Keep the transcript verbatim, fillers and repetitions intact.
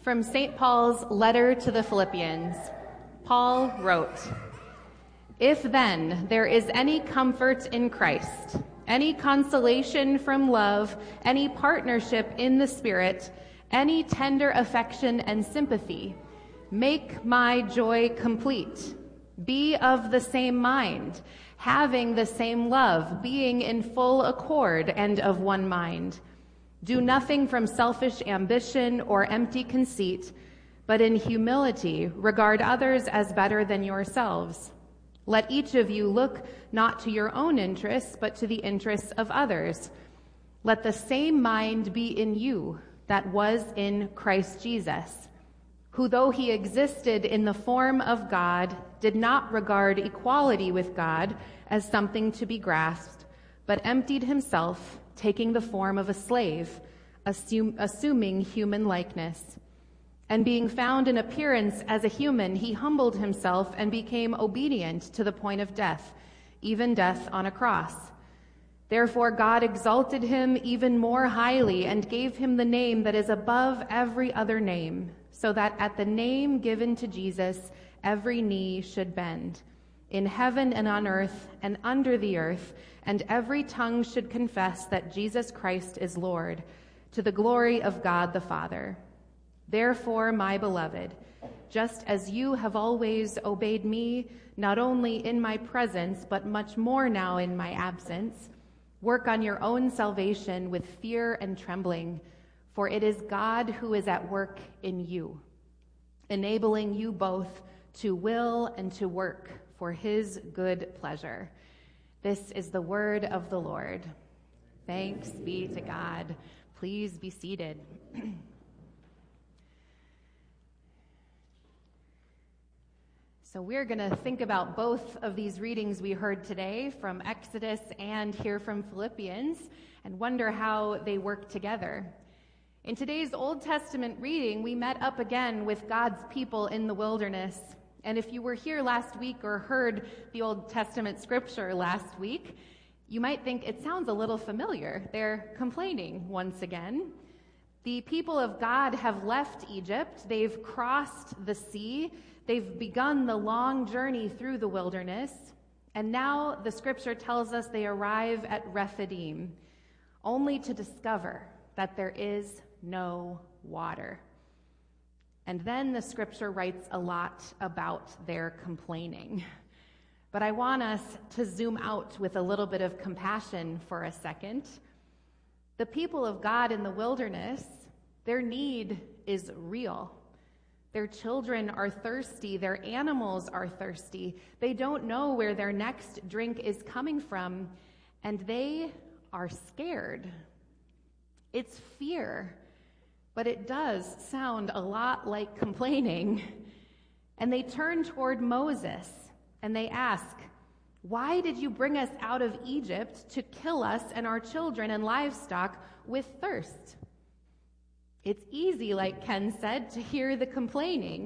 From Saint Paul's letter to the Philippians, Paul wrote, "If then there is any comfort in Christ, any consolation from love, any partnership in the Spirit, any tender affection and sympathy, make my joy complete. Be of the same mind, having the same love, being in full accord and of one mind. Do nothing from selfish ambition or empty conceit, but in humility regard others as better than yourselves. Let each of you look not to your own interests, but to the interests of others. Let the same mind be in you that was in Christ Jesus, who, though he existed in the form of God, did not regard equality with God as something to be grasped, but emptied himself, taking the form of a slave, assume, assuming human likeness. And being found in appearance as a human, he humbled himself and became obedient to the point of death, even death on a cross. Therefore God exalted him even more highly and gave him the name that is above every other name, so that at the name given to Jesus every knee should bend, in heaven and on earth and under the earth, and every tongue should confess that Jesus Christ is Lord, to the glory of God the Father. Therefore, my beloved, just as you have always obeyed me, not only in my presence, but much more now in my absence, work on your own salvation with fear and trembling, for it is God who is at work in you, enabling you both to will and to work for his good pleasure." This is the word of the Lord. Thanks be to God. Please be seated. So we're going to think about both of these readings we heard today from Exodus and here from Philippians and wonder how they work together. In today's Old Testament reading, we met up again with God's people in the wilderness. And if you were here last week or heard the Old Testament scripture last week, you might think it sounds a little familiar. They're complaining once again. The people of God have left Egypt. They've crossed the sea. They've begun the long journey through the wilderness. And now the scripture tells us they arrive at Rephidim, only to discover that there is no water. And then the scripture writes a lot about their complaining. But I want us to zoom out with a little bit of compassion for a second. The people of God in the wilderness, their need is real. Their children are thirsty. Their animals are thirsty. They don't know where their next drink is coming from, and they are scared. It's fear, but it does sound a lot like complaining. And they turn toward Moses, and they ask, "Why did you bring us out of Egypt to kill us and our children and livestock with thirst?" It's easy, like Ken said, to hear the complaining.